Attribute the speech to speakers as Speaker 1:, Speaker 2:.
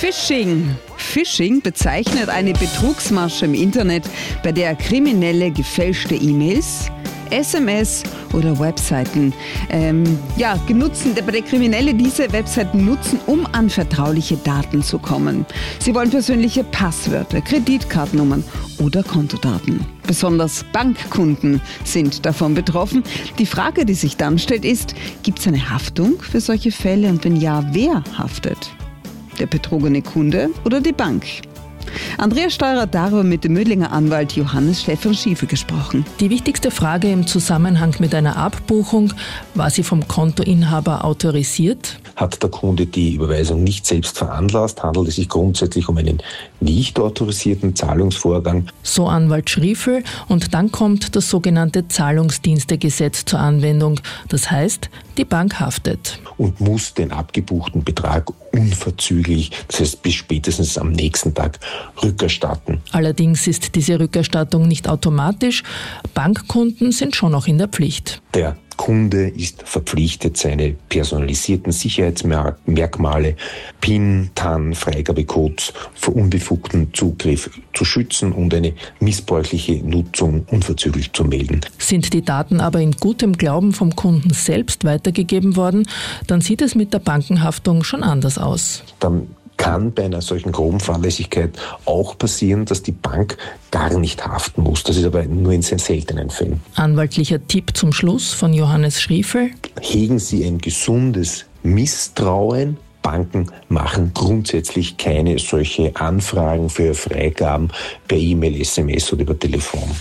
Speaker 1: Phishing. Phishing bezeichnet eine Betrugsmasche im Internet, bei der Kriminelle gefälschte E-Mails, SMS oder Webseiten bei der Kriminelle diese Webseiten nutzen, um an vertrauliche Daten zu kommen. Sie wollen persönliche Passwörter, Kreditkartennummern oder Kontodaten. Besonders Bankkunden sind davon betroffen. Die Frage, die sich dann stellt, ist, gibt es eine Haftung für solche Fälle und wenn ja, wer haftet? Der betrogene Kunde oder die Bank? Andreas Steurer hat darüber mit dem Mödlinger Anwalt Johannes Stefan Schiefel gesprochen.
Speaker 2: Die wichtigste Frage im Zusammenhang mit einer Abbuchung: War sie vom Kontoinhaber autorisiert?
Speaker 3: Hat der Kunde die Überweisung nicht selbst veranlasst, handelt es sich grundsätzlich um einen nicht autorisierten Zahlungsvorgang.
Speaker 2: So Anwalt Schriefel. Und dann kommt das sogenannte Zahlungsdienstegesetz zur Anwendung. Das heißt, die Bank haftet.
Speaker 3: Und muss den abgebuchten Betrag unverzüglich, das heißt bis spätestens am nächsten Tag, rückerstatten.
Speaker 2: Allerdings ist diese Rückerstattung nicht automatisch. Bankkunden sind schon noch in der Pflicht.
Speaker 3: Der Kunde ist verpflichtet, seine personalisierten Sicherheitsmerkmale, PIN, TAN, Freigabecodes vor unbefugtem Zugriff zu schützen und eine missbräuchliche Nutzung unverzüglich zu melden.
Speaker 2: Sind die Daten aber in gutem Glauben vom Kunden selbst weitergegeben worden, dann sieht es mit der Bankenhaftung schon anders aus.
Speaker 3: Dann kann bei einer solchen groben Fahrlässigkeit auch passieren, dass die Bank gar nicht haften muss. Das ist aber nur in sehr seltenen Fällen.
Speaker 2: Anwaltlicher Tipp zum Schluss von Johannes Schriefel:
Speaker 3: Hegen Sie ein gesundes Misstrauen. Banken machen grundsätzlich keine solche Anfragen für Freigaben per E-Mail, SMS oder über Telefon.